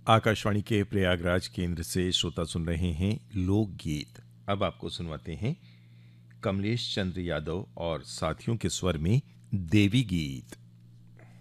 आकाशवाणी के प्रयागराज केंद्र से श्रोता सुन रहे हैं लोकगीत। अब आपको सुनवाते हैं कमलेश चंद्र यादव और साथियों के स्वर में देवी गीत।